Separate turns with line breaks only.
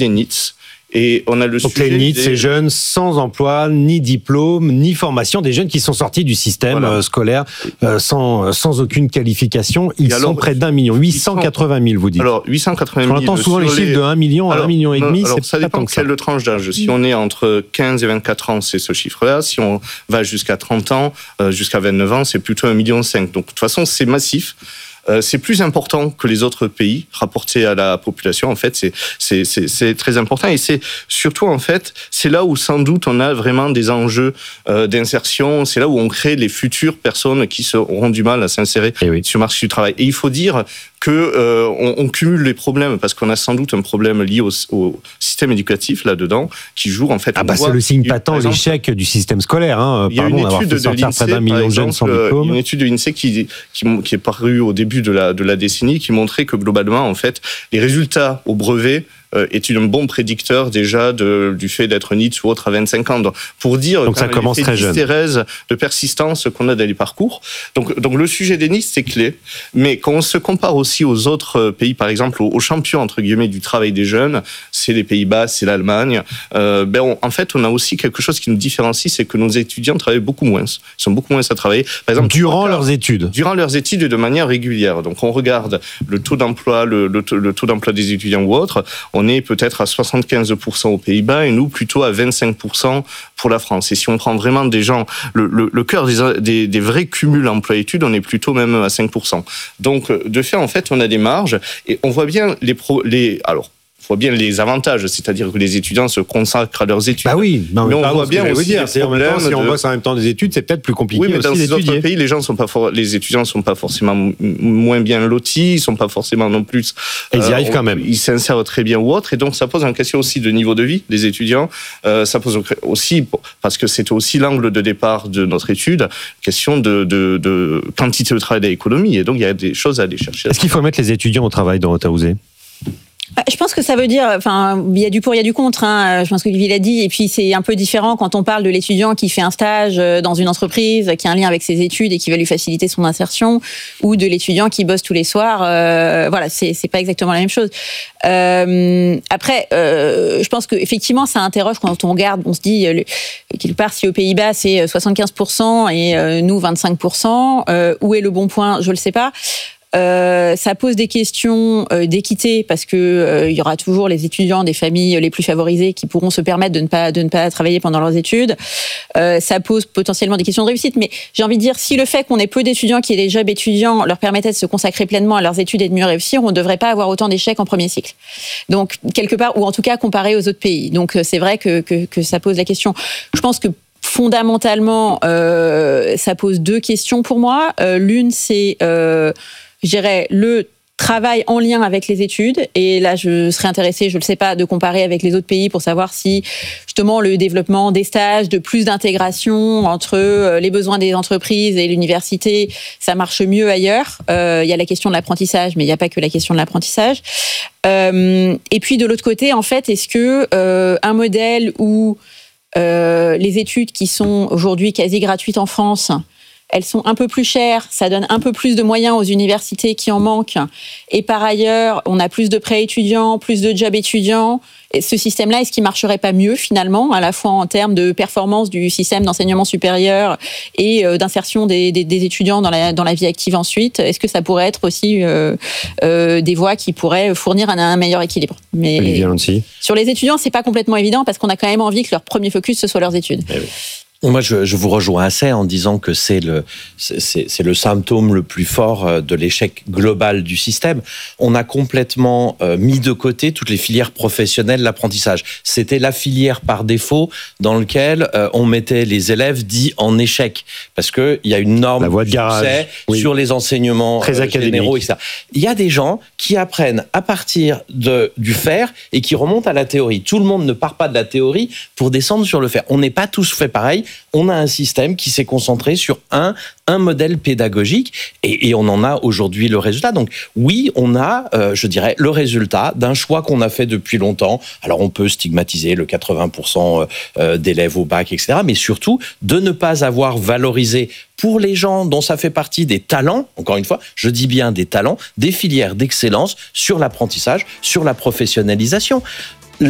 des NEETs. Et on a le
donc
sujet
les NEETs, ces jeunes sans emploi, ni diplôme, ni formation, des jeunes qui sont sortis du système scolaire sans aucune qualification. Ils sont près d'1 million, 880 000 vous dites.
Alors 880 000.
On entend souvent les chiffres de 1 million à 1,5 million.
Alors ça dépend de quelle tranche d'âge. Si on est entre 15 et 24 ans, c'est ce chiffre-là. Si on va jusqu'à 30 ans, jusqu'à 29 ans, c'est plutôt 1,5 million. Donc de toute façon, c'est massif. C'est plus important que les autres pays rapportés à la population. En fait, c'est très important et c'est surtout en fait, c'est là où sans doute on a vraiment des enjeux d'insertion. C'est là où on crée les futures personnes qui auront du mal à s'insérer sur le marché du travail. Et il faut dire que on cumule les problèmes parce qu'on a sans doute un problème lié au système éducatif là-dedans qui joue en fait.
C'est le signe patent, l'échec du système scolaire.
Il y a une étude de l'INSEE, par exemple, une étude de l'INSEE qui est parue au début de la décennie, qui montrait que globalement, en fait, les résultats au brevet est un bon prédicteur déjà du fait d'être NEET ou autre à 25 ans. Donc, pour dire
donc ça commence très jeune.
De persistance qu'on a dans les parcours. Donc le sujet des NEET, c'est clé. Mais quand on se compare aussi aux autres pays, par exemple aux champions entre guillemets du travail des jeunes, c'est les Pays-Bas, c'est l'Allemagne. En fait, on a aussi quelque chose qui nous différencie, c'est que nos étudiants travaillent beaucoup moins. Ils sont beaucoup moins à travailler. Par exemple,
durant leurs études
et de manière régulière. Donc on regarde le taux d'emploi, le taux d'emploi des étudiants ou autres. On est peut-être à 75% aux Pays-Bas et nous plutôt à 25% pour la France. Et si on prend vraiment des gens, le cœur des vrais cumuls emploi-études, on est plutôt même à 5%. Donc, de fait, en fait, on a des marges et on voit bien on voit bien les avantages, c'est-à-dire que les étudiants se consacrent à leurs études.
Mais on voit bien aussi les problèmes. Si on bosse en même temps des études, c'est peut-être plus compliqué.
Oui, mais dans ces
autres
pays, les étudiants sont pas forcément moins bien lotis, ils sont pas forcément non plus.
Ils y arrivent quand même.
Ils s'insèrent très bien ou autre, et donc ça pose une question aussi de niveau de vie des étudiants. Ça pose aussi, parce que c'était aussi l'angle de départ de notre étude, question de quantité de travail et d'économie, et donc il y a des choses à aller chercher.
Est-ce qu'il faut mettre les étudiants au travail dans Haute-Aouzé ?
Je pense que ça veut dire, il y a du pour, il y a du contre. Je pense que Olivier l'a dit. Et puis c'est un peu différent quand on parle de l'étudiant qui fait un stage dans une entreprise, qui a un lien avec ses études et qui va lui faciliter son insertion, ou de l'étudiant qui bosse tous les soirs. C'est pas exactement la même chose. Après, je pense que effectivement, ça interroge quand on regarde. On se dit quelque part, si aux Pays-Bas c'est 75% et nous 25%, où est le bon point ? Je le sais pas. Ça pose des questions d'équité parce que il y aura toujours les étudiants des familles les plus favorisées qui pourront se permettre de ne pas travailler pendant leurs études. Ça pose potentiellement des questions de réussite, mais j'ai envie de dire, si le fait qu'on ait peu d'étudiants qui aient des jobs étudiants leur permettait de se consacrer pleinement à leurs études et de mieux réussir, on ne devrait pas avoir autant d'échecs en premier cycle. Donc quelque part, ou en tout cas comparé aux autres pays. Donc c'est vrai que ça pose la question. Je pense que fondamentalement, ça pose deux questions pour moi. L'une, c'est je dirais le travail en lien avec les études. Et là, je serais intéressée, je ne le sais pas, de comparer avec les autres pays pour savoir si, justement, le développement des stages, de plus d'intégration entre les besoins des entreprises et l'université, ça marche mieux ailleurs. Il y a la question de l'apprentissage, mais il n'y a pas que la question de l'apprentissage. Et puis, de l'autre côté, en fait, est-ce que un modèle où les études qui sont aujourd'hui quasi gratuites en France, elles sont un peu plus chères, ça donne un peu plus de moyens aux universités qui en manquent. Et par ailleurs, on a plus de prêts étudiants, plus de jobs étudiants. Et ce système-là, est-ce qu'il marcherait pas mieux finalement, à la fois en termes de performance du système d'enseignement supérieur et d'insertion des étudiants dans la vie active ensuite ? Est-ce que ça pourrait être aussi des voies qui pourraient fournir un meilleur équilibre ? Mais sur les étudiants, c'est pas complètement évident parce qu'on a quand même envie que leur premier focus ce soit leurs études.
Moi, je vous rejoins assez en disant que c'est le symptôme le plus fort de l'échec global du système. On a complètement mis de côté toutes les filières professionnelles de l'apprentissage. C'était la filière par défaut dans laquelle on mettait les élèves dits en échec parce que il y a une norme de succès sur les enseignements
très
généraux, etc. Il y a des gens qui apprennent à partir du faire et qui remontent à la théorie. Tout le monde ne part pas de la théorie pour descendre sur le faire. On n'est pas tous fait pareil. On a un système qui s'est concentré sur un modèle pédagogique et on en a aujourd'hui le résultat. Donc oui, on a, je dirais, le résultat d'un choix qu'on a fait depuis longtemps. Alors on peut stigmatiser le 80% d'élèves au bac, etc. Mais surtout, de ne pas avoir valorisé pour les gens dont ça fait partie des talents, encore une fois, je dis bien des talents, des filières d'excellence sur l'apprentissage, sur la professionnalisation.